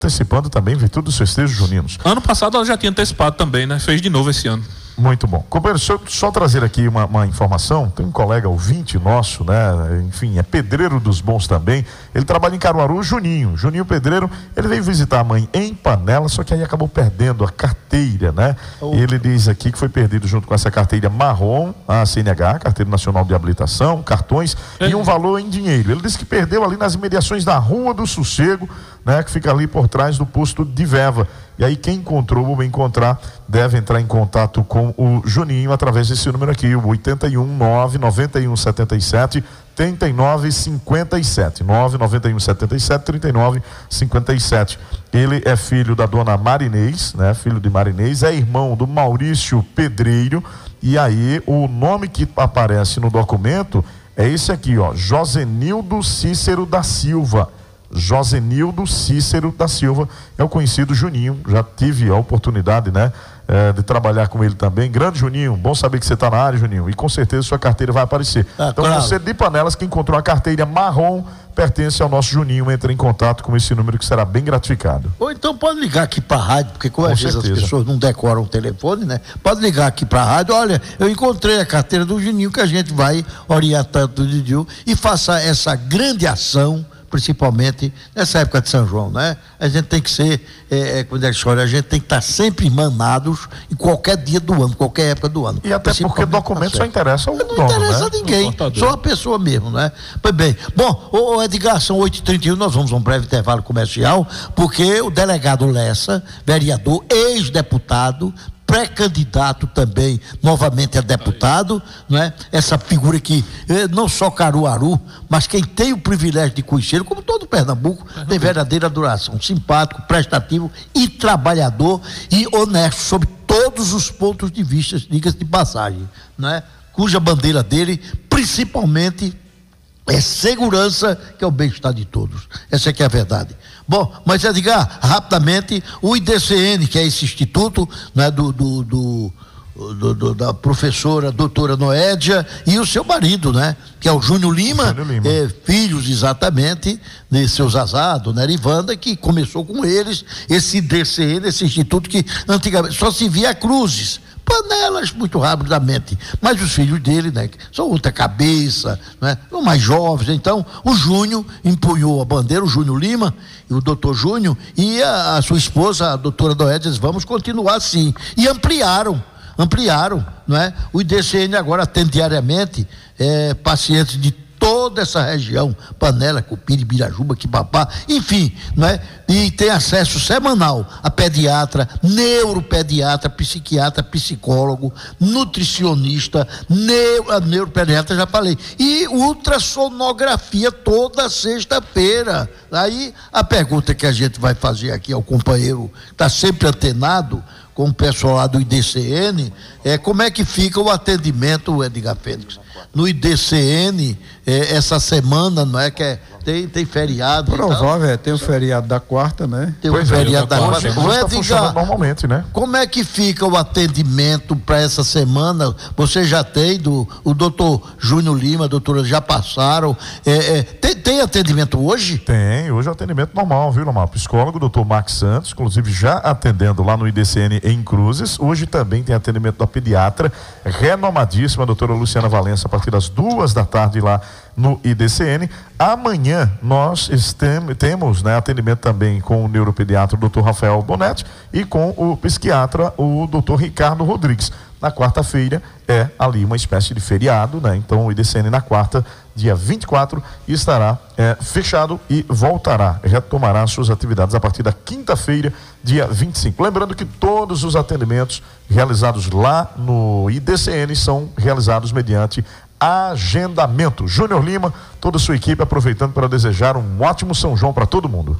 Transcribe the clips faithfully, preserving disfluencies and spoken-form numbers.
antecipando também em virtude dos festejos juninos. Ano passado ela já tinha antecipado também, né? Fez de novo esse ano. Muito bom. Companheiro, deixa eu só trazer aqui uma, uma informação. Tem um colega ouvinte nosso, né? Enfim, é pedreiro dos bons também. Ele trabalha em Caruaru, Juninho. Juninho Pedreiro, ele veio visitar a mãe em Panela, só que aí acabou perdendo a carteira, né? Oh. Ele diz aqui que foi perdido junto com essa carteira marrom, a C N H, Carteira Nacional de Habilitação, cartões é. e um valor em dinheiro. Ele disse que perdeu ali nas imediações da Rua do Sossego, né? Que fica ali por trás do posto de Veva. E aí quem encontrou ou encontrar deve entrar em contato com o Juninho através desse número aqui, o oito um nove nove um sete sete três nove cinco sete, nove nove um sete sete três nove cinco sete. Ele é filho da dona Marinês, né? Filho de Marinês, é irmão do Maurício Pedreiro, e aí o nome que aparece no documento é esse aqui, ó, Josenildo Cícero da Silva. Josenildo Cícero da Silva, é o conhecido Juninho. Já tive a oportunidade, né, é, de trabalhar com ele também. Grande Juninho, bom saber que você está na área, Juninho, e com certeza sua carteira vai aparecer. Ah, então claro. Você de Panelas que encontrou a carteira marrom pertence ao nosso Juninho, entra em contato com esse número que será bem gratificado. Ou então pode ligar aqui para a rádio, porque como às vezes as pessoas não decoram o telefone, né? Pode ligar aqui para a rádio, olha, eu encontrei a carteira do Juninho, que a gente vai orientar o Didio e faça essa grande ação, principalmente nessa época de São João, né? A gente tem que ser, é, quando é que a gente tem que estar sempre manados em qualquer dia do ano, qualquer época do ano. E até porque documento só interessa ao dono, não interessa né? a ninguém, só a pessoa mesmo, né? Pois bem, bom, ô Edgar, são oito e trinta e um, nós vamos a um breve intervalo comercial, porque o delegado Lessa, vereador, ex-deputado, pré-candidato também, novamente a deputado, não é? Essa figura que, não só Caruaru, mas quem tem o privilégio de conhecer, como todo Pernambuco, uhum. tem verdadeira adoração, simpático, prestativo e trabalhador e honesto sobre todos os pontos de vista, diga-se de passagem, não é? Cuja bandeira dele, principalmente, é segurança, que é o bem-estar de todos. Essa é que é a verdade. Bom, mas Edgar, rapidamente, o I D C N, que é esse instituto, né, do, do, do, do, do da professora doutora Noédia, e o seu marido, né, que é o Júnior Lima, Júnior Lima. É, filhos exatamente de seu Zazá, dona Erivanda, que começou com eles, esse I D C N, esse instituto que antigamente só se via cruzes. Panelas muito rapidamente, mas os filhos dele, né, são outra cabeça, né, são mais jovens. Então o Júnior empunhou a bandeira, o Júnior Lima e o doutor Júnior, e a, a sua esposa, a doutora Noédia, disse, vamos continuar assim, e ampliaram ampliaram, não é? O I D C N agora atende diariamente é, pacientes de toda essa região, Panela, Cupira, Birajuba, Quibapá, enfim, não é? E tem acesso semanal a pediatra, neuropediatra, psiquiatra, psicólogo, nutricionista, neu, a neuropediatra, já falei, e ultrassonografia toda sexta-feira. Aí a pergunta que a gente vai fazer aqui ao companheiro, que está sempre antenado com o pessoal lá do I D C N, é como é que fica o atendimento, Edgar Fênix, no I D C N, é, essa semana, não é que é, tem, tem feriado. Provável, é, tem o feriado da quarta, né? Tem o feriado da quarta. Está funcionando normalmente, né? Como é que fica o atendimento para essa semana? Você já tem, do, o doutor Júnior Lima, a doutora já passaram, é, é, tem, tem atendimento hoje? Tem, hoje é atendimento normal, viu, normal? Psicólogo, doutor Max Santos, inclusive já atendendo lá no I D C N em Cruzes. Hoje também tem atendimento da pediatra, renomadíssima, a doutora Luciana Valença, a partir das duas da tarde lá no I D C N. Amanhã nós estem, temos, né, atendimento também com o neuropediatra, o doutor Rafael Bonetti, e com o psiquiatra, o doutor Ricardo Rodrigues. Na quarta-feira é ali uma espécie de feriado, né? Então o I D C N na quarta, dia vinte e quatro, estará é, fechado e voltará, retomará suas atividades a partir da quinta-feira, dia vinte e cinco. Lembrando que todos os atendimentos realizados lá no I D C N são realizados mediante agendamento. Júnior Lima, toda a sua equipe, aproveitando para desejar um ótimo São João para todo mundo.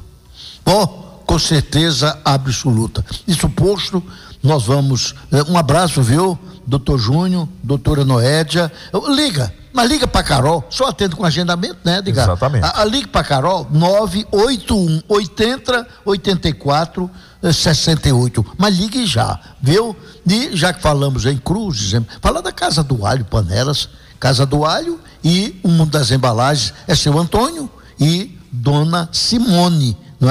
Bom, com certeza absoluta. Isso posto, nós vamos, um abraço, viu, doutor Júnior, doutora Noédia, liga, mas liga para Carol, só atendo com agendamento, né, Edgar? Exatamente. A, a, liga para Carol, nove oito um, oitenta, oitenta e quatro, sessenta e oito, mas ligue já, viu? E já que falamos em Cruzes, fala da Casa do Alho, Panelas, Casa do Alho, e o mundo das embalagens é seu Antônio e dona Simone, não é?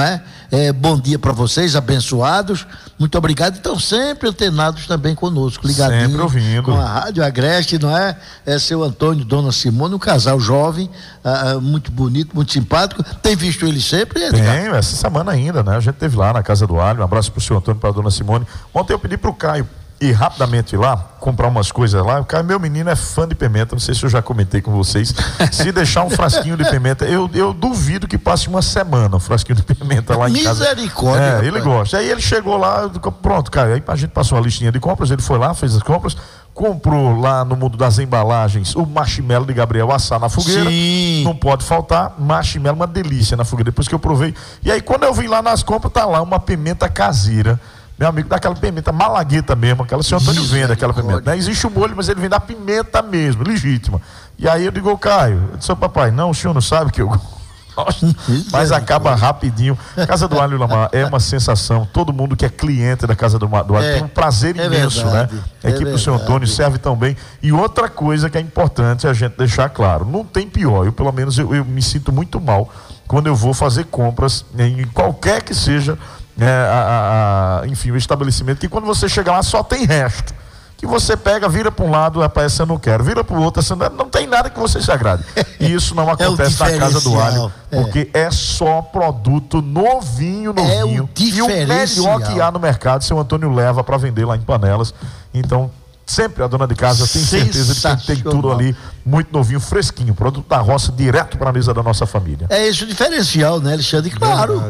É, bom dia para vocês, abençoados. Muito obrigado. Então, sempre antenados também conosco, ligadinho. Sempre ouvindo. Com a Rádio Agreste, não é? É seu Antônio, Dona Simone, um casal jovem, ah, muito bonito, muito simpático. Tem visto ele sempre, Edgar? Tem, essa semana ainda, né? A gente esteve lá na Casa do Alho. Um abraço pro seu Antônio e pra Dona Simone. Ontem eu pedi pro Caio ir rapidamente lá, comprar umas coisas lá. O Caio, meu menino, é fã de pimenta, não sei se eu já comentei com vocês. Se deixar um frasquinho de pimenta, eu, eu duvido que passe uma semana um frasquinho de pimenta lá em casa. Misericórdia. É, ele gosta. Aí ele chegou lá, pronto, Caio, aí a gente passou a listinha de compras, ele foi lá, fez as compras, comprou lá no mundo das embalagens o marshmallow de Gabriel assar na fogueira. Sim. Não pode faltar, marshmallow, uma delícia na fogueira, depois que eu provei. E aí quando eu vim lá nas compras, tá lá uma pimenta caseira. Meu amigo, daquela pimenta malagueta mesmo, aquela o senhor Antônio vende aquela pimenta. Né? Existe o molho, mas ele vem da pimenta mesmo, legítima. E aí eu digo, ô Caio, eu disse, papai, não, o senhor não sabe que eu gosto. Mas acaba rapidinho. Casa do Alho Lamar é uma sensação. Todo mundo que é cliente da Casa do, do Alho é, tem um prazer é imenso, verdade, né? A equipe é do senhor Antônio serve tão bem. E outra coisa que é importante a gente deixar claro, não tem pior. Eu, pelo menos, eu, eu me sinto muito mal quando eu vou fazer compras em qualquer que seja É, a, a, enfim, o estabelecimento, que quando você chega lá só tem resto, que você pega, vira para um lado, rapaz, eu não quero, vira para o outro, essa não, não tem nada que você se agrade. E isso não acontece é na Casa do Alho, porque é. é só produto novinho, novinho, é o e o melhor que há no mercado, seu Antônio leva para vender lá em Panelas. Então sempre a dona de casa tem certeza de que tem tudo ali muito novinho, fresquinho, produto da roça, direto para a mesa da nossa família. É esse o diferencial, né, Alexandre? Claro.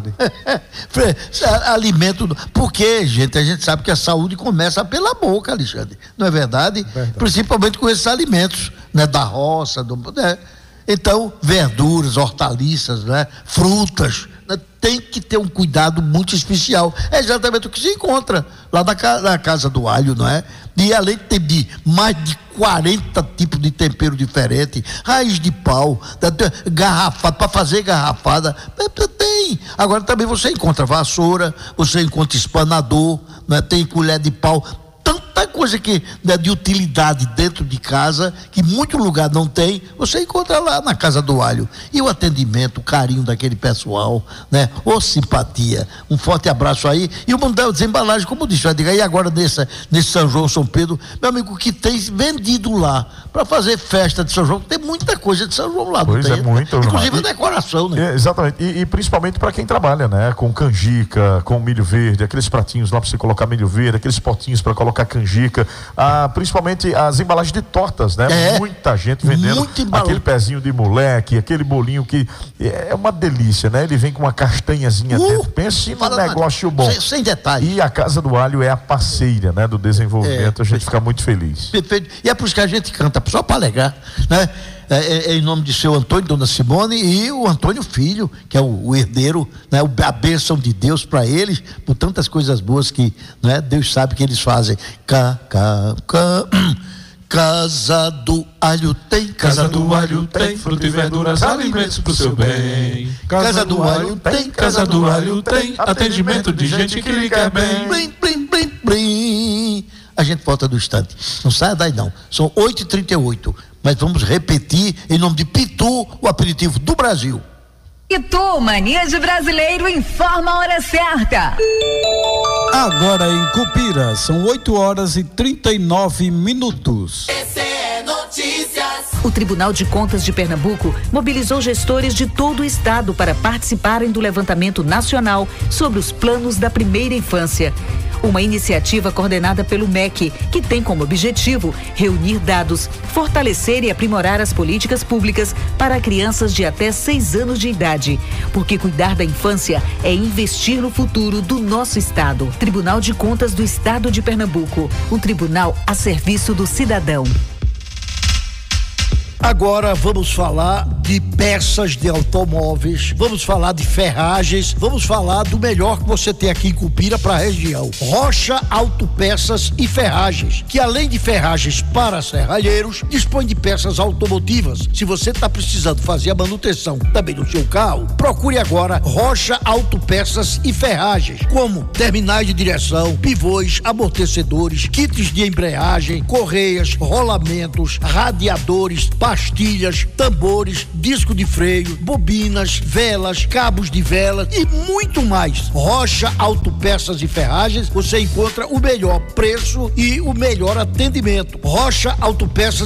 Alimento. Porque, gente, a gente sabe que a saúde começa pela boca, Alexandre. Não é verdade? verdade. Principalmente com esses alimentos, né, da roça, do, né? Então, verduras, hortaliças, né, frutas, né, tem que ter um cuidado muito especial. É exatamente o que se encontra lá na, na Casa do Alho, não é? E além de ter de mais de quarenta tipos de tempero diferente, raiz de pau, garrafada, para fazer garrafada, tem. Agora também você encontra vassoura, você encontra espanador, né? Tem colher de pau, tanta coisa que, né, de utilidade dentro de casa, que muito lugar não tem, você encontra lá na Casa do Alho. E o atendimento, o carinho daquele pessoal, né? Ô simpatia. Um forte abraço aí. E o Mundial Desembalagem, como disse, eu digo, aí agora nesse, nesse São João, São Pedro, meu amigo, que tem vendido lá para fazer festa de São João, tem muita coisa de São João lá. Pois não é, tem? muito. Inclusive e, a decoração, né? É, exatamente. E, e principalmente para quem trabalha, né? Com canjica, com milho verde, aqueles pratinhos lá para você colocar milho verde, aqueles potinhos para colocar canjica. Ah, principalmente as embalagens de tortas, né? É, muita gente vendendo aquele pezinho de moleque, aquele bolinho que é uma delícia, né? Ele vem com uma castanhazinha uh, dentro. Pense num negócio bom. Sem, sem detalhe. E a Casa do Alho é a parceira, né, do desenvolvimento. É, a gente fica muito feliz. Perfeito. E é por isso que a gente canta, só para alegar, né? É, é, é em nome de seu Antônio, Dona Simone e o Antônio Filho, que é o, o herdeiro, né, a bênção de Deus para eles, por tantas coisas boas que, né, Deus sabe que eles fazem. Ca, ca, ca, Casa do Alho tem, Casa do Alho tem, fruta e verduras, alimentos pro seu bem. Casa do Alho tem, Casa do Alho tem, atendimento de gente que lhe quer bem. Blim, blim, blim, blim. A gente volta do instante. Não saia daí não. São oito e trinta e oito. Mas vamos repetir em nome de Pitu, o aperitivo do Brasil. Pitu, mania de brasileiro, informa a hora certa. Agora em Cupira, são oito horas e trinta e nove minutos. Esse é Notícias. O Tribunal de Contas de Pernambuco mobilizou gestores de todo o estado para participarem do levantamento nacional sobre os planos da primeira infância. Uma iniciativa coordenada pelo M E C, que tem como objetivo reunir dados, fortalecer e aprimorar as políticas públicas para crianças de até seis anos de idade. Porque cuidar da infância é investir no futuro do nosso estado. Tribunal de Contas do Estado de Pernambuco, um tribunal a serviço do cidadão. Agora vamos falar de peças de automóveis, vamos falar de ferragens, vamos falar do melhor que você tem aqui em Cupira para a região. Rocha Autopeças e Ferragens, que além de ferragens para serralheiros, dispõe de peças automotivas. Se você está precisando fazer a manutenção também do seu carro, procure agora Rocha Autopeças e Ferragens, como terminais de direção, pivôs, amortecedores, kits de embreagem, correias, rolamentos, radiadores, para pastilhas, tambores, disco de freio, bobinas, velas, cabos de vela e muito mais. Rocha Autopeças e Ferragens, você encontra o melhor preço e o melhor atendimento. Rocha Autopeças